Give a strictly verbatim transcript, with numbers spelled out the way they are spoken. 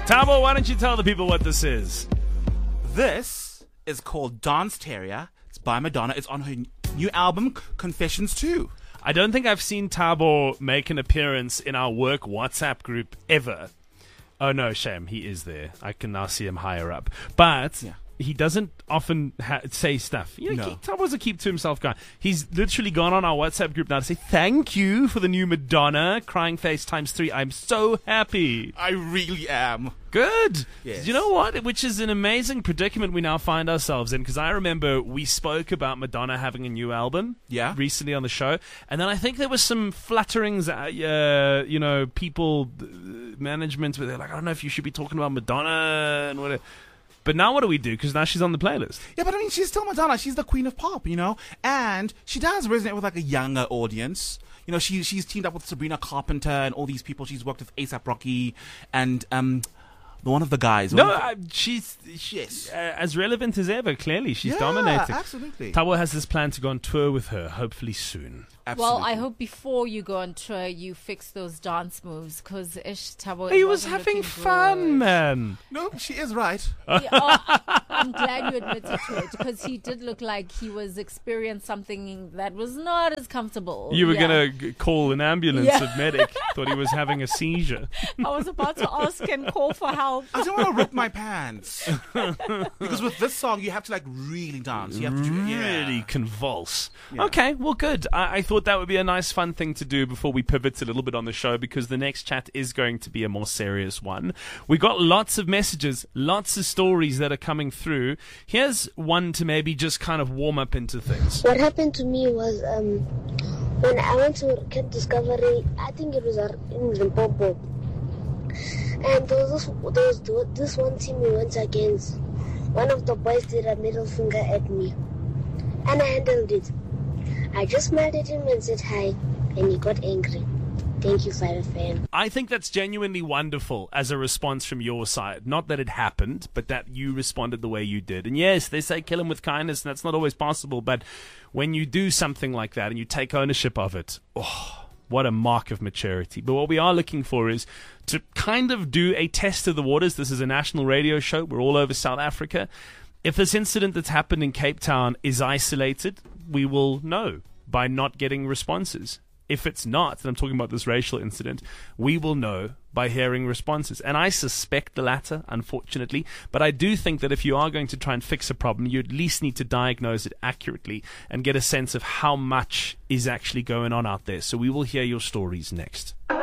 Tabo, why don't you tell the people what this is? This is called Dance Terrier. It's by Madonna. It's on her new album, Confessions two. I don't think I've seen Tabo make an appearance in our work WhatsApp group ever. Oh, no, shame. He is there. I can now see him higher up. But Yeah. he doesn't often ha- say stuff. You know, No. keep, Tabo's a keep-to-himself guy. He's literally gone on our WhatsApp group now to say, thank you for the new Madonna, Crying Face times three. I'm so happy. I really am. Good. Yes. You know what? Which is an amazing predicament we now find ourselves in, because I remember we spoke about Madonna having a new album Yeah. recently on the show, and then I think there was some flutterings, uh, you know, people, uh, management, where they're like, I don't know if you should be talking about Madonna and whatever. But now what do we do? Because now she's on the playlist. Yeah, but I mean, she's still Madonna. She's the queen of pop, you know? And she does resonate with, like, a younger audience. You know, she, she's teamed up with Sabrina Carpenter and all these people. She's worked with A$AP Rocky and um, the one of the guys. No, One of uh, she's the- yes. uh, as relevant as ever, clearly. She's yeah, dominating. absolutely. Tabo has this plan to go on tour with her, hopefully soon. Absolutely. Well, I hope before you go on tour, you fix those dance moves, because Ish Tabo. He was wasn't having looking fun, good. man. No, she is right. Yeah, oh, I'm glad you admitted to it, because he did look like he was experiencing something that was not as comfortable. You were Yeah. going to call an ambulance, Yeah. a medic. Thought he was having a seizure. I was about to ask and call for help. I don't want to rip my pants. Because with this song, you have to, like, really dance. You have to do, yeah. Really convulse. Yeah. Okay, well, good. I-, I thought that would be a nice, fun thing to do before we pivot a little bit on the show, because the next chat is going to be a more serious one. We got lots of messages, lots of stories that are coming through. Here's one to maybe just kind of warm up into things. What happened to me was um, when I went to Cape Discovery, I think it was uh, in Limpopo. And there was, this, there was this one team we went against. One of the boys did a middle finger at me. And I handled it. I just smiled at him and said hi. And he got angry. Thank you, Five F M. I think that's genuinely wonderful as a response from your side. Not that it happened, but that you responded the way you did. And yes, they say kill him with kindness, and that's not always possible. But when you do something like that and you take ownership of it, oh, what a mark of maturity. But what we are looking for is to kind of do a test of the waters. This is a national radio show. We're all over South Africa. If this incident that's happened in Cape Town is isolated, we will know by not getting responses. If it's not, and I'm talking about this racial incident, we will know by hearing responses. And I suspect the latter, unfortunately. But I do think that if you are going to try and fix a problem, you at least need to diagnose it accurately and get a sense of how much is actually going on out there. So we will hear your stories next.